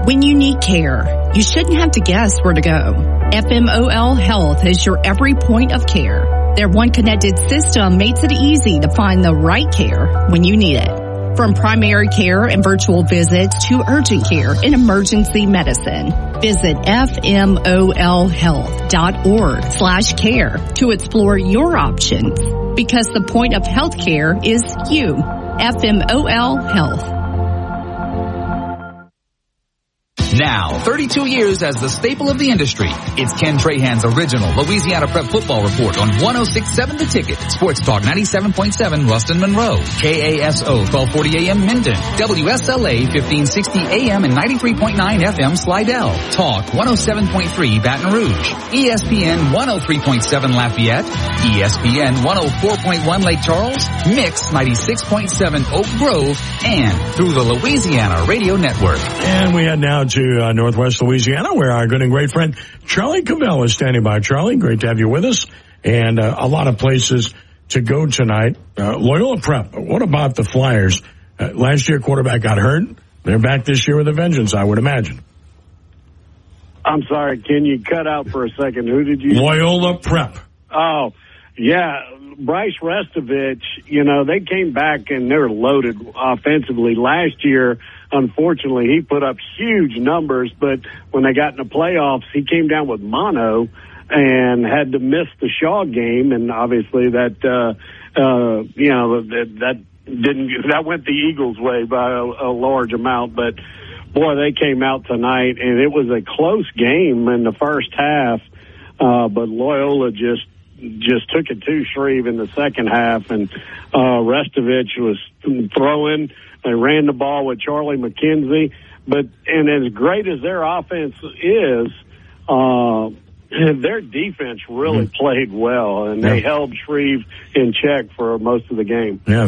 When you need care, you shouldn't have to guess where to go. FMOL Health is your every point of care. Their one connected system makes it easy to find the right care when you need it. From primary care and virtual visits to urgent care and emergency medicine. Visit FMOLhealth.org/care to explore your options. Because the point of healthcare is you. FMOL Health. Now, 32 years as the staple of the industry, it's Ken Trahan's original Louisiana Prep Football Report on 106.7 The Ticket, Sports Talk 97.7 Ruston Monroe, KASO 1240 AM Minden, WSLA 1560 AM and 93.9 FM Slidell, Talk 107.3 Baton Rouge, ESPN 103.7 Lafayette, ESPN 104.1 Lake Charles, Mix 96.7 Oak Grove, and through the Louisiana Radio Network. And we head now to Northwest Louisiana, where our good and great friend Charlie Cavell is standing by. Charlie, great to have you with us. And a lot of places to go tonight. Loyola Prep, what about the Flyers? Last year, quarterback got hurt. They're back this year with a vengeance, I would imagine. I'm sorry, can you cut out for a second? Who did you say? Loyola Prep. Oh, yeah. Bryce Restovich, they came back and they're loaded offensively. Last year, unfortunately, he put up huge numbers, but when they got in the playoffs, he came down with mono and had to miss the Shaw game, and obviously that went the Eagles' way by a large amount. But boy, they came out tonight, and it was a close game in the first half. But Loyola just took it to Shreve in the second half, and Restovich was throwing. They ran the ball with Charlie McKenzie, and as great as their offense is, their defense really played well, and they held Shreve in check for most of the game. Yeah,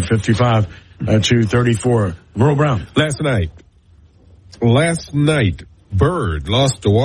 55-34. Merle Brown. Last night, Bird lost to